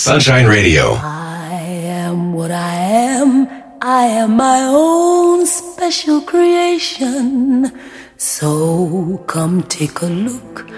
Sunshine Radio. I am what I am. I am my own special creation. So come take a look